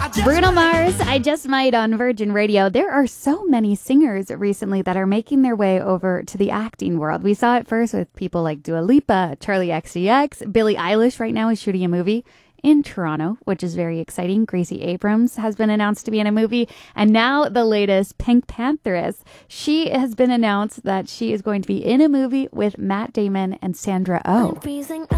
Bruno Mars, I Just Might on Virgin Radio. There are so many singers recently that are making their way over to the acting world. We saw it first with people like Dua Lipa, Charlie XCX. Billie Eilish right now is shooting a movie in Toronto, which is very exciting. Gracie Abrams has been announced to be in a movie. And now the latest Pink Pantheress. She has been announced that she is going to be in a movie with Matt Damon and Sandra Oh.